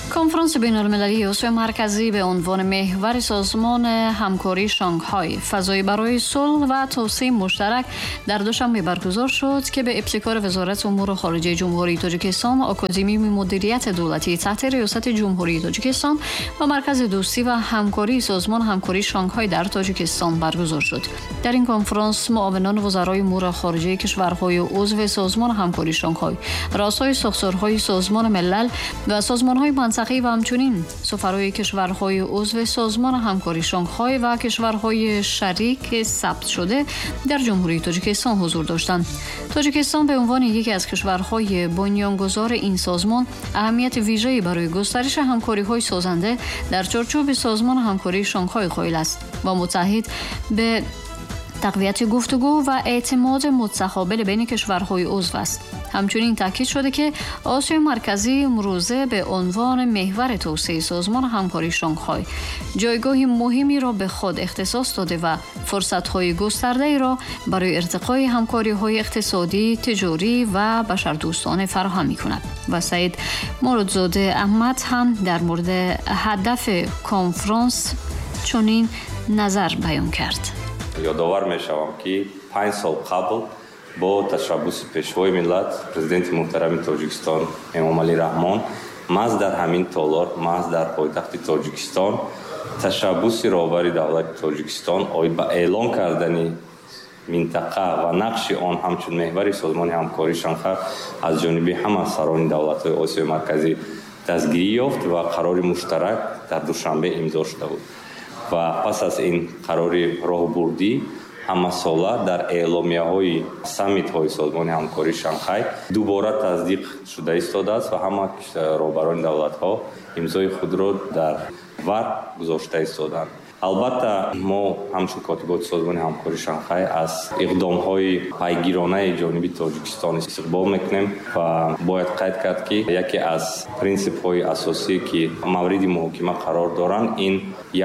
کنفرانس بین‌المللی آسیای مرکزی به عنوان محور سازمان همکاری شانگهای فضایی برای صلح و توسعه مشترک در دوشنبه برگزار شد که به ابتکار وزارت امور خارجه جمهوری تاجیکستان، آکادمی مدیریت دولتی تحت ریاست جمهوری تاجیکستان و مرکز دوستی و همکاری سازمان همکاری شانگهای در تاجیکستان برگزار شد. در این کنفرانس معاونان وزرای امور خارجه کشورهای عضو سازمان همکاری شانگهای، رؤسای ساختارهای سازمان ملل و سازمان‌های منطقه‌ای و همچنین سفرای کشورهای عضو سازمان همکاری شانگهای و کشورهای شریک ثبت شده در جمهوری تاجیکستان حضور داشتند. تاجیکستان به عنوان یکی از کشورهای بنیانگذار این سازمان اهمیت ویژه‌ای برای گسترش همکاری‌های سازنده در چارچوب سازمان همکاری شانگهای قائل است و متحد به تقویت گفتگو و اعتماد متقابل بین کشورهای عضو است. همچنین تاکید شده که آسیای مرکزی امروزه به عنوان محور توسعه سازمان همکاری شانگهای جایگاهی مهمی را به خود اختصاص داده و فرصت‌های گسترده‌ای را برای ارتقای همکاری‌های اقتصادی، تجاری و بشردوستانه فراهم می‌کند. و سید مرادزاده احمد هم در مورد هدف کنفرانس چنین نظر بیان کرد. یادآور می‌شوم که 5 سال قبل با تشبث پیشوای ملت پرزیدنت محترم تاجیکستان امام علی رحمان محض در همین تالار، محض در پایتخت تاجیکستان تشبث راهبر دولت تاجیکستان آید به اعلان کردن منطقه و نقش آن همچون محور سازمان همکاری شانگهای از جانب همه سران دولت‌های آسیای مرکزی دستگیری یافت و قرار مشترک در دوشنبه امضا شده بود. و پس از این قرار راهبردی همه ساله در اعلامیه‌های سامیت‌های سازمان همکاری شانگهای دوباره تصدیق شده ایستاده است و همه راهبران دولت‌ها امضای خود را در ورق گذاشته ایستادند. البته ما همچون کاتبات سازمان همکاری شانگهای از اقدام‌های پیگیرانه جانبی تاجیکستان استقبال میکنیم و باید قید کرد که یکی از پرینسیپ‌های اساسی که مورد محاکمه قرار دارند این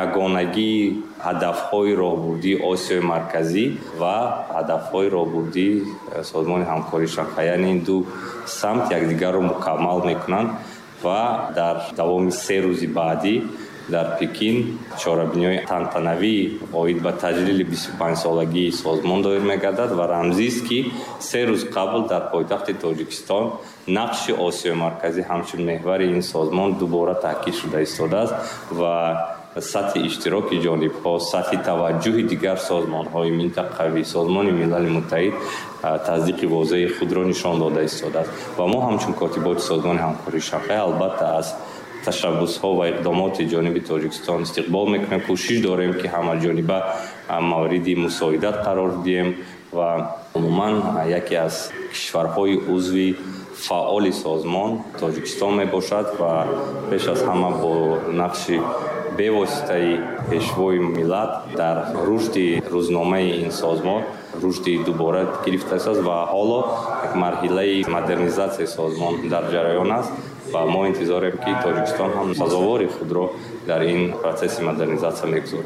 یگانگی هدف‌های راهبردی آسیای مرکزی و هدف‌های راهبردی سازمان همکاری شانگهای، یعنی این دو سمت یکدیگر را مکمل میکنند و در دوام 3 روز بعدی در پکین چهاربینی‌های تنتنوی آید به تجلیل 25 سالگی سازمان دایر می‌گردد و رمزی است که 3 روز قبل در پایتخت تاجیکستان نقش آسیای مرکزی همچون محور این سازمان دوباره تاکید شده ایستاده است و سطح اشتراک جانب‌ها، سطح توجه دیگر سازمان‌های منطقوی، سازمان ملل متحد تصدیق واضح خود را نشان داده ایستاده است و ما همچون کاتبات سازمان همکاری شانگهای البته از تشبث‌ها و اقدامات جانب تاجیکستان استقبال میکنیم. کوشش داریم که همه جانبه موارد مساعدت قرار دهیم و عموما یکی از کشورهای عضو فعال سازمان تاجیکستان می باشد و پیش از همه با نقش بواسطه پیشوای ملت در رشد روزنامه این سازمان رشد دوباره گرفته است و حالا یک مرحله مدرنیزاسیون سازمان در جریان است و ما انتظار داریم که تاجیکستان هم سزاوار خود را در این پروسس مدرنیزاسیون میگذارد.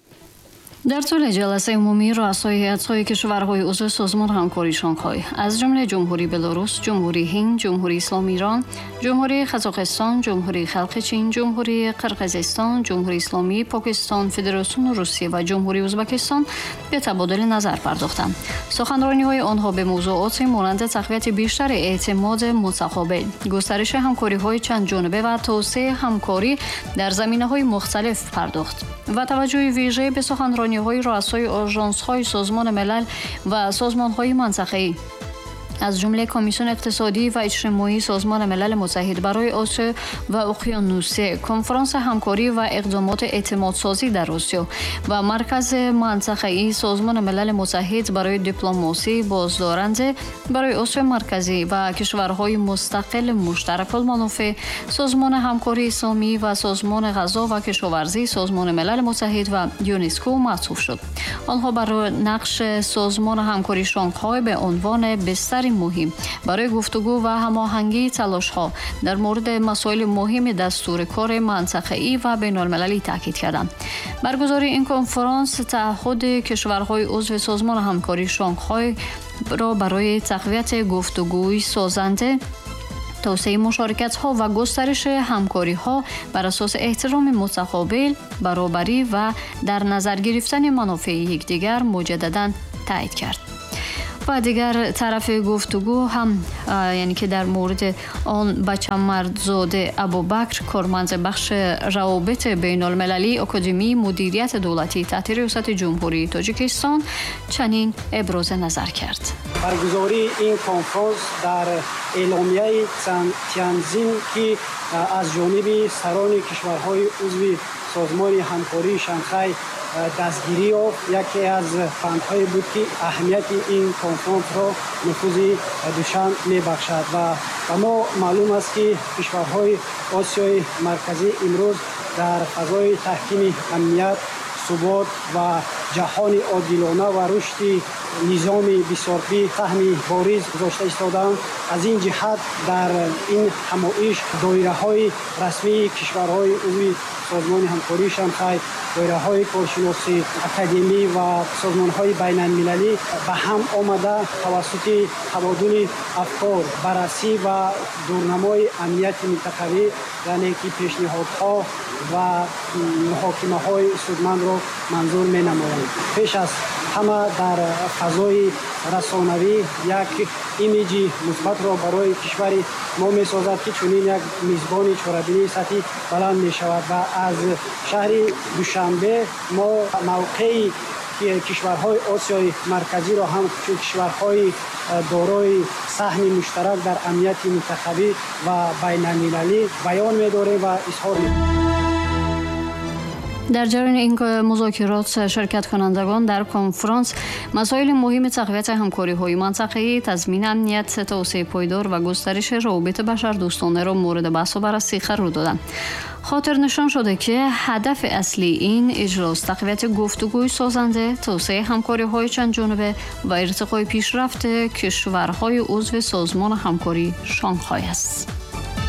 در طول جلسه عمومی رؤسای هیئت‌های کشورهای عضو سازمان همکاری شانگهای از جمله جمهوری بلاروس، جمهوری هند، جمهوری اسلامی ایران، جمهوری قزاقستان، جمهوری خلق چین، جمهوری قرقیزستان، جمهوری اسلامی پاکستان، فدراسیون روسیه و جمهوری ازبکستان به تبادل نظر پرداختند. سخنرانی‌های آنها به موضوعات مانند تقویت بیشتر اعتماد متقابل، گسترش همکاری‌های چند جانبه و توسعه همکاری در زمینه‌های مختلف پرداخت و توجه ویژه به سخنرانی‌های رؤسای آژانس‌های سازمان ملل و سازمان‌های منطقه‌ای از جمله کمیسیون اقتصادی و اجتماعی سازمان ملل متحد برای آسیا و اقیانوسیه، کنفرانس همکاری و اقدامات اعتمادسازی در آسیا و مرکز منطقه‌ای سازمان ملل متحد برای دیپلماسی بازدارنده برای آسیا مرکزی و کشورهای مستقل مشترک المنافع، سازمان همکاری اسلامی و سازمان غذا و کشاورزی سازمان ملل متحد و یونسکو معطوف شد. آنها برای نقش سازمان همکاری شانگهای به عنوان بستر مهم برای گفتگو و هماهنگی تلاش‌ها در مورد مسائل مهم دستور کار منطقه‌ای و بین‌المللی تاکید کردند. برگزاری این کنفرانس تعهد کشورهای عضو سازمان همکاری شانگهای را برای تقویت گفتگوی سازنده توسعه مشارکت‌ها و گسترش همکاری‌ها بر اساس احترام متقابل، برابری و در نظر گرفتن منافع یکدیگر مجدداً تایید کرد. و دیگر طرف گفتگو هم یعنی که در مورد آن بچه‌مردزاده ابوبکر کارمند بخش روابط بین المللی اکادمی مدیریت دولتی تحت ریاست جمهوری تاجیکستان چنین ابراز نظر کرد. برگزاری این کنفرانس در اعلامیه تنظیم که از جانب سران کشورهای عضو سازمان همکاری شانگهای دستگیری یکی از فندهای بود که اهمیت این کنفرانس را نفوذ دوشن میبخشد و ما معلوم است که کشورهای آسیای مرکزی امروز در فضای تحکیم امنیت، ثبات و جهان عادلانه و رشد نظام بسیاری فهمی باریز گذاشته ایستادند. از این جهت در این همایش دایره‌های رسمی کشورهای عضو سازمان همکاری شانگهای، دایره‌های کارشناسی، اکادمی و سازمان‌های بین‌المللی به هم آمده توسط تبادل افکار، بررسی و دورنمای امنیت منطقوی یعنی که پیشنهادها و محاکمه‌های سودمند را منظور می‌نمایند. پیش از همه در فضای رسانوی یک ایمیج مثبت را برای کشور ما می‌سازد که چنین یک میزبان چهاربینی سطحی بلند می‌شود و از شهر دوشنبه ما موقعی که کشورهای آسیای مرکزی را هم چون کشورهای دارای سهم مشترک در امنیت منطقوی و بین‌المللی بیان می‌داریم و اظهار می‌کنیم. در جریان این مذاکرات شرکت کنندگان در کنفرانس مسائل مهم تقویت همکاری‌های منطقه‌ای، تضمین امنیت، توسعه پایدار و گسترش روابط بشردوستانه را مورد بحث و بررسی قرار دادند. خاطر نشان شده که هدف اصلی این اجلاس تقویت گفتگوی سازنده، توسعه همکاری‌های چند جانبه و ارتقای پیشرفت کشورهای عضو سازمان همکاری شانگهای است.